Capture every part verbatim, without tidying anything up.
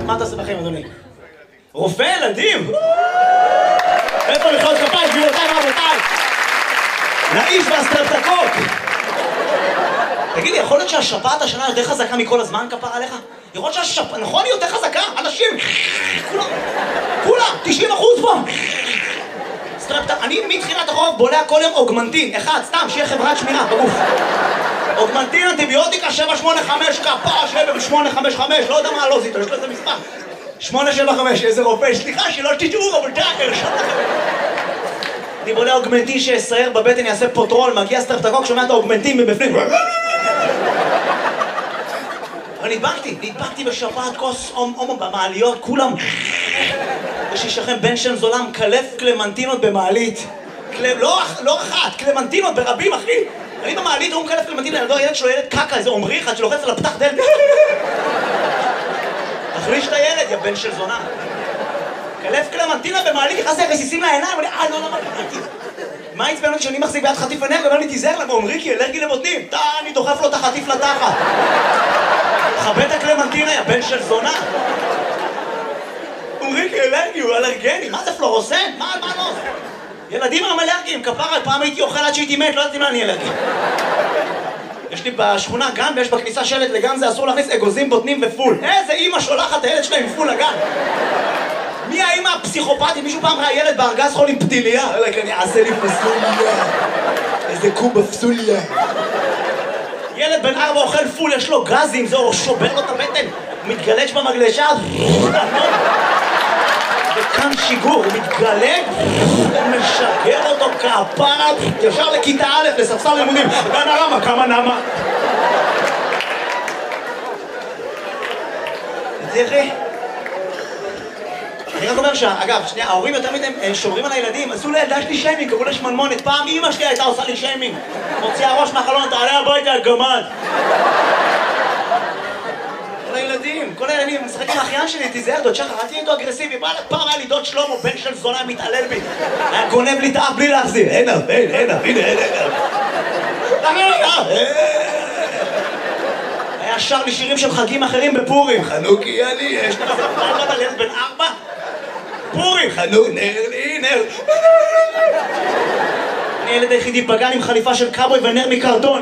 מה אתה עושה בחיים, אדוני? רופא ילדים? איפה מחיאות כפיים, גבירותיי ורבותיי? לאיש והסטרפטקוק! תגיד לי, יכול להיות שהשפעת השנה יותר חזקה מכל הזמן, כפר עליך? יכול להיות שהשפעת, נכון, היא יותר חזקה? אנשים, כולם, כולם, תשעים אחוז פה! סטרפטק, אני מתחילת החורף בולע כל יום אוגמנטין, אחד, סתם, שיהיה חברת שמירה בגוף. אוגמנטין, אנטיביוטיקה, שבע שמונה חמש, כפר, שבע שמונה חמש חמש, לא יודע מה לא זיתו, יש לו איזה מספר. שמונה שבע חמש, איזה רופא, סליחה, שלא תשתעו, אבל די, הרשת לכם. אני בולע אוגמנטין שיסייר בבטן, יעשה פוטרול, מגיע סטרפטקוק, שומע את האוגמנטין מבפנים. אבל נדבקתי, נדבקתי בשפעת כוס הומו במעליות, כולם. יש לי שכם בן שם זולם, קלף קלמנטינות במעלית. לא אחת, קלמנטינות ברבים, אחי. אני במעלית, הוא מקלף קלמנטינות, ילדו, הילד שלו ילד קקה, איזה עומרי אחד שלוחץ על הפתח דלת. תחליש את הילד, יא בן של זונה. קלף קלמנטינה במעלית, נכנס לי רסיסים לעיניים, ואני, אה, לא, לא, לא, מה עצבן אותי שאני מחזיק ביד חטיף אנרגיה, ואומר לי, תיזהר לה, ועומרי כי אלרגי לבוטנים. תא, אני דוחף לו את החטיף לתחת. חבט הקלמנטינה, יא בן של זונה. עומרי כי אלרגי, הוא אלרגני, מה זה פלורוסן? מה, מה לא? ילדים הם אלרגיים, כפרה, פעם הייתי אוכל עד שהייתי מת, לא יודעת מה אני אלרגי. יש לי בשכונה גן ויש בכניסה שלט לגן זה אסור להכניס אגוזים, בוטנים ופול. איזה אימא שולחת את הילד שלה עם פול לגן? מי האימא הפסיכופתית? מישהו פעם ראה ילד בארגז חול עם פתיליה? אלא כי אני אעשה לי פסוליה. איזה קובה פסוליה. ילד בן ארבע אוכל פול, יש לו גזים, זהו, שובר לו את הבטן. הוא מתגלש במגלשה. וכאן שיגור, הוא מתגלג, הוא משגר אותו כפרה, ישר לכיתה א', לספסל לימודים. גן הרמה, כמה נמה. תראי. אני רק אומר שאגב, שנייה, ההורים יותר מדי שומרים על הילדים, עשו לילדה שלי שיימינג, קראו לה שמנמונת. פעם אמא שלי הייתה עושה לי שיימינג. מוציאה ראש מהחלון, תעלה הביתה, הגמד. כל הילדים, כל הילדים, משחק עם האחיין שלי, תיזהר, דוד שחר, אל תהיה איתו אגרסיבי. פעם היה לי דוד שלמה, בן של זונה, מתעלל בי. היה גונב לי את האף בלי להחזיר. אין אף, אין, אין אף, הנה, אין אף. היה שר לי שירים של חגים אחרים בפורים. חנוכי אני, יש לך פעם על ילד בן ארבע? פורים, חנוך, נר לי, נר. אני ילד היחידי בגן עם חליפה של קאבוי ונר מקרטון.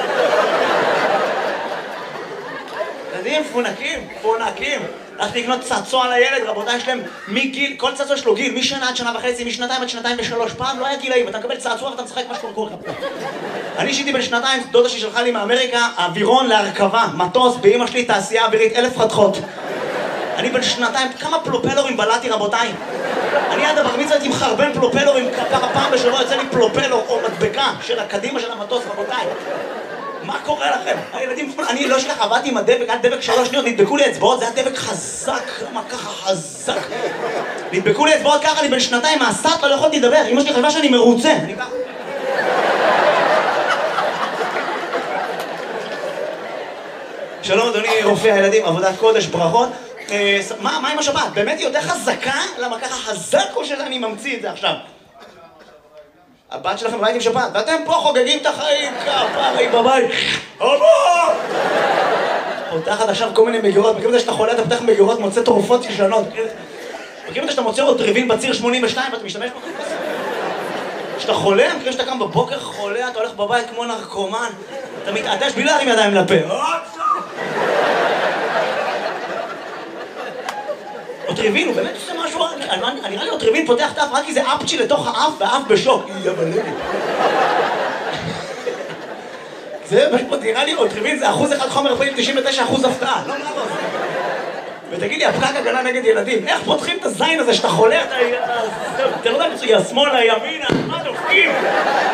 ילדים, פונקים, פונקים. הלכתי לקנות צעצוע לילד, רבותיי, יש להם מגיל, כל צעצוע יש לו גיל, משנה עד שנה וחצי, משנתיים עד שנתיים ושלוש. פעם לא היה גילאים, אתה מקבל צעצוע ואתה משחק מה שקורה לך. אני שיתי בן שנתיים, דודה שלי שלחה לי מאמריקה, אווירון להרכבה, מטוס, באמא שלי תעשייה אווירית, אלף חתכות. אני בן שנתיים, כמה פלופלורים בלעתי, רבותיי. אני עד הבר מצווה הייתי מחרבן פלופלורים, כפרה פעם בשבוע יוצא לי פלופלור או מדבקה של הקדימה של המטוס, רבותיי. מה קורה לכם? הילדים, אני לא שלך, עבדתי עם הדבק, עד דבק שלוש שניות, נדבקו לי אצבעות, זה היה דבק חזק, מה ככה חזק. נדבקו לי אצבעות ככה, אני בן שנתיים, מהסטלה לא יכולתי לדבר, אמא שלי חשבה שאני מרוצה. אני ככה. שלום אדוני רופא הילדים, עבודת קודש, ברכות. מה, מה עם השבת? באמת היא יותר חזקה? למה ככה חזק או שאני ממציא את זה עכשיו? הבת שלכם בבית עם שבת, ואתם פה חוגגים את החיים, כפרי בבית. אבא! פותחת עכשיו כל מיני מגירות, מכירים את זה שאתה חולה, אתה פותח מגירות, מוצא תרופות ישנות. מכירים את זה שאתה מוצא עוד טריבין בציר שמונים ושתיים ואתה משתמש בו? כשאתה חולה, מכירים שאתה קם בבוקר חולה, אתה הולך בבית כמו נרקומן, אתה מתעטש בלי להרים ידיים לפה. אוטריבין, הוא באמת עושה משהו, נראה לי אוטריבין פותח את האף רק כי זה אפצ'י לתוך האף והאף בשוק. יא בלבי. זה פשוט, נראה לי אוטריבין זה אחוז אחד חומר רפואי, תשעים ותשע אחוז הפתעה. לא, מה לא? ותגיד לי, הפקק הגנה נגד ילדים, איך פותחים את הזין הזה שאתה חולה? אתה לא יודע, יהיה שמאלה, ימינה, מה דופקים?